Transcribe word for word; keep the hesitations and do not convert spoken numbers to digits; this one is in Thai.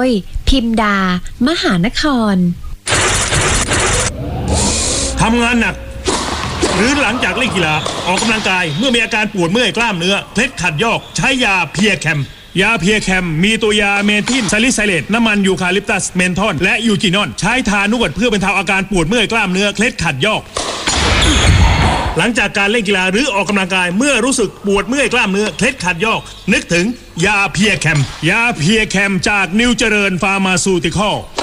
ยพิมดา มหานครทำงานหนักหรือหลังจากเล่นกีฬาออกกำลังกายเมื่อมีอาการปวดเมื่อยกล้ามเนื้อเคล็ดขัดยอกใช้ยาเพียแคมยาเพียแคมมีตัวยาเมทิลซาลิไซเลตน้ำมันยูคาลิปตัสเมนทอนและยูจินอนใช้ทานวดเพื่อบรรเทาอาการปวดเมื่อยกล้ามเนื้อเคล็ดขัดยอกหลังจากการเล่นกีฬาหรือออกกำลังกายเมื่อรู้สึกปวดเมื่อยกล้ามเนื้อเคล็ดขัดยอกนึกถึงยาเพียแคมยาเพียแคมจากนิวเจริญฟาร์มาซูติคอล